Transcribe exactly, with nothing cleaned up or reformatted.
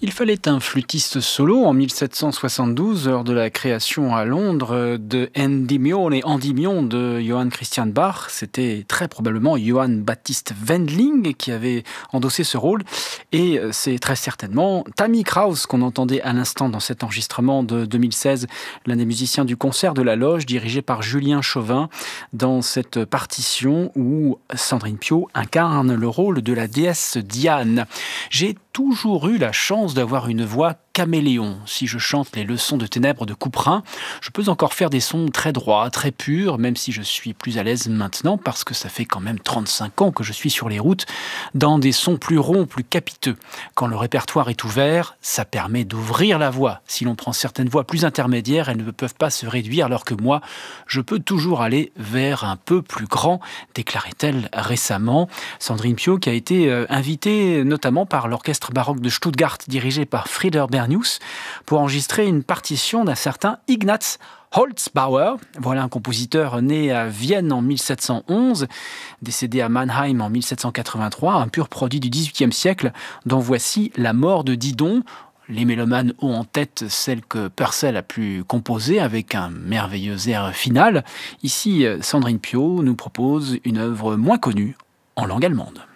Il fallait un flûtiste solo en mille sept cent soixante-douze lors de la création à Londres de Endymion et Endymion de Johann Christian Bach. C'était très probablement Johann Baptist Wendling qui avait endossé ce rôle et c'est très certainement Tammy Kraus qu'on entendait à l'instant dans cet enregistrement de deux mille seize, l'un des musiciens du concert de la Loge dirigé par Julien Chauvin dans cette partition où Sandrine Piau incarne le rôle de la déesse Diane. J'ai toujours eu la chance d'avoir une voix caméléon. Si je chante les leçons de ténèbres de Couperin, je peux encore faire des sons très droits, très purs, même si je suis plus à l'aise maintenant, parce que ça fait quand même trente-cinq ans que je suis sur les routes, dans des sons plus ronds, plus capiteux. Quand le répertoire est ouvert, ça permet d'ouvrir la voix. Si l'on prend certaines voix plus intermédiaires, elles ne peuvent pas se réduire, alors que moi, je peux toujours aller vers un peu plus grand, déclarait-elle récemment. Sandrine Piau, qui a été euh, invitée notamment par l'orchestre baroque de Stuttgart, dirigé par Frieder Bernius, pour enregistrer une partition d'un certain Ignaz Holzbauer. Voilà un compositeur né à Vienne en mille sept cent onze, décédé à Mannheim en mille sept cent quatre-vingt-trois, un pur produit du dix-huitième siècle, dont voici La mort de Didon. Les mélomanes ont en tête celle que Purcell a pu composer avec un merveilleux air final. Ici, Sandrine Piau nous propose une œuvre moins connue en langue allemande.